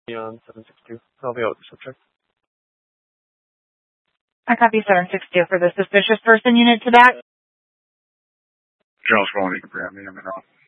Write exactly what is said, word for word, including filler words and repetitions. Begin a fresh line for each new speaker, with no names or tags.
on seven six two. I'll be out with the subject.
I copy seven six two for the suspicious person unit to back.
Charles Rowan, you can grab me. I'm in.